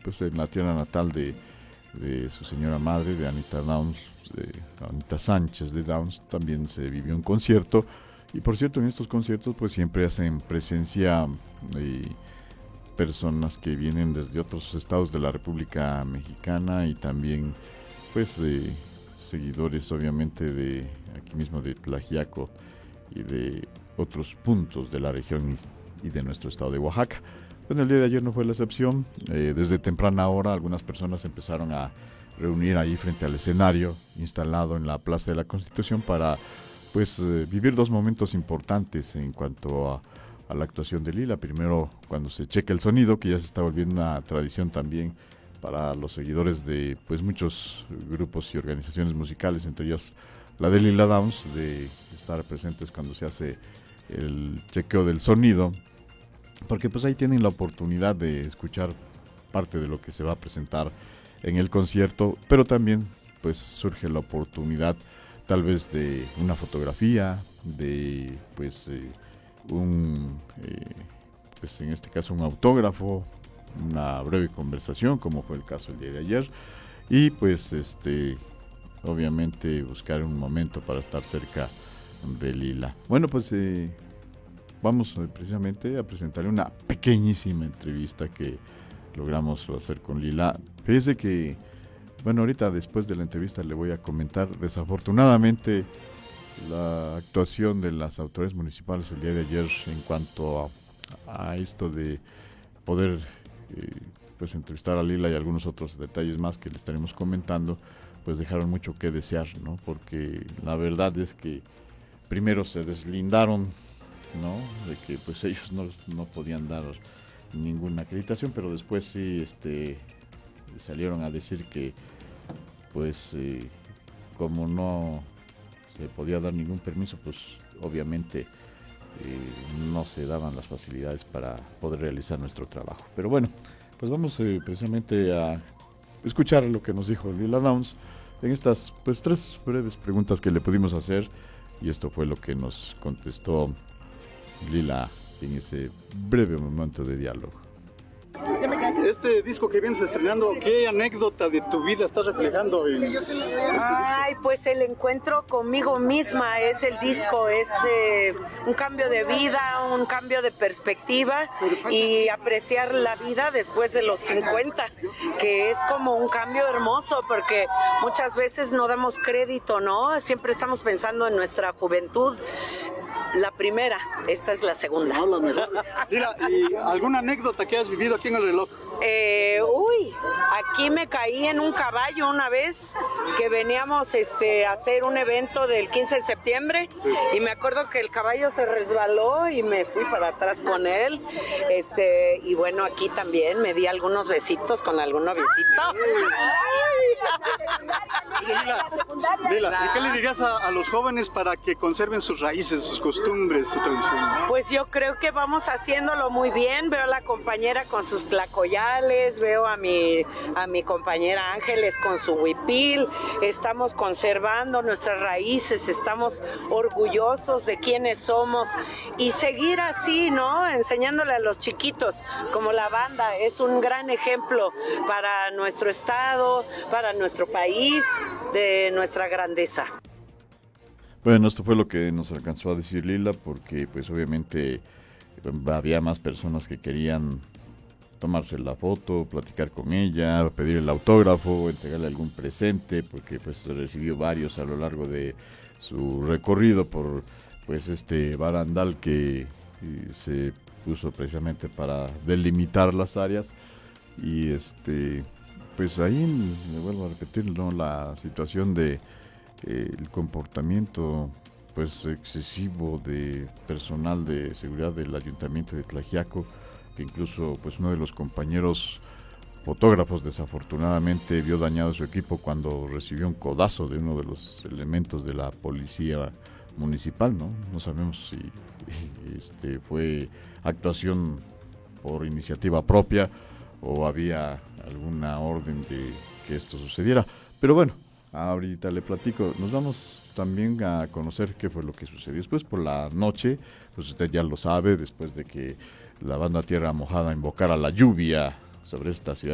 pues en la tierra natal de su señora madre, de Anita Downs, de Anita Sánchez de Downs, también se vivió un concierto. Y por cierto, en estos conciertos pues siempre hacen presencia personas que vienen desde otros estados de la República Mexicana y también pues seguidores obviamente de aquí mismo de Tlaxiaco y de otros puntos de la región y de nuestro estado de Oaxaca. Bueno, el día de ayer no fue la excepción. Desde temprana hora algunas personas empezaron a reunir ahí frente al escenario instalado en la Plaza de la Constitución para pues vivir dos momentos importantes en cuanto a la actuación de Lila. Primero, cuando se checa el sonido, que ya se está volviendo una tradición también para los seguidores de pues muchos grupos y organizaciones musicales, entre ellas la de Lila Downs, de estar presentes cuando se hace el chequeo del sonido, porque pues ahí tienen la oportunidad de escuchar parte de lo que se va a presentar en el concierto, pero también pues surge la oportunidad tal vez de una fotografía, de pues pues en este caso un autógrafo, una breve conversación, como fue el caso el día de ayer, y pues obviamente buscar un momento para estar cerca de Lila. Bueno, pues vamos precisamente a presentarle una pequeñísima entrevista que logramos hacer con Lila. Fíjese que, bueno, ahorita después de la entrevista le voy a comentar, desafortunadamente, la actuación de las autoridades municipales el día de ayer en cuanto a esto de poder pues entrevistar a Lila y algunos otros detalles más que le estaremos comentando, pues dejaron mucho que desear, ¿no? Porque la verdad es que primero se deslindaron, ¿no? De que pues ellos no podían dar ninguna acreditación, pero después sí salieron a decir que pues como no se podía dar ningún permiso, pues obviamente no se daban las facilidades para poder realizar nuestro trabajo. Pero bueno, pues vamos precisamente a escuchar lo que nos dijo Lila Downs en estas pues 3 breves preguntas que le pudimos hacer, y esto fue lo que nos contestó Lila en ese breve momento de diálogo. Este disco que vienes estrenando, ¿qué anécdota de tu vida estás reflejando? Ay, pues el encuentro conmigo misma es el disco, es un cambio de vida, un cambio de perspectiva y apreciar la vida después de los 50, que es como un cambio hermoso porque muchas veces no damos crédito, ¿no? Siempre estamos pensando en nuestra juventud. La primera, esta es la segunda. No, la mejor. Mira, ¿y alguna anécdota que has vivido aquí en El Reloj? Aquí me caí en un caballo una vez que veníamos a hacer un evento del 15 de septiembre y me acuerdo que el caballo se resbaló y me fui para atrás con él. Y bueno, aquí también me di algunos besitos con algún noviecito. Lila, ¿y qué le dirías a los jóvenes para que conserven sus raíces, sus costumbres, su tradición? Pues yo creo que vamos haciéndolo muy bien. Veo a la compañera con sus tlacoyales, veo a mi compañera Ángeles con su huipil. Estamos conservando nuestras raíces, estamos orgullosos de quiénes somos y seguir así, ¿no? Enseñándole a los chiquitos, como la banda es un gran ejemplo para nuestro estado, para nuestro país, de nuestra grandeza. Bueno, esto fue lo que nos alcanzó a decir Lila, porque pues obviamente había más personas que querían tomarse la foto, platicar con ella, pedir el autógrafo, entregarle algún presente, porque pues recibió varios a lo largo de su recorrido por pues este barandal que se puso precisamente para delimitar las áreas. Y pues ahí me vuelvo a repetir, ¿no? La situación de el comportamiento pues excesivo de personal de seguridad del ayuntamiento de Tlaxiaco, que incluso pues uno de los compañeros fotógrafos desafortunadamente vio dañado su equipo cuando recibió un codazo de uno de los elementos de la policía municipal, ¿no? No sabemos si fue actuación por iniciativa propia o había alguna orden de que esto sucediera. Pero bueno, ahorita le platico. Nos vamos también a conocer qué fue lo que sucedió después por la noche. Pues usted ya lo sabe, después de que la banda Tierra Mojada invocara la lluvia sobre esta ciudad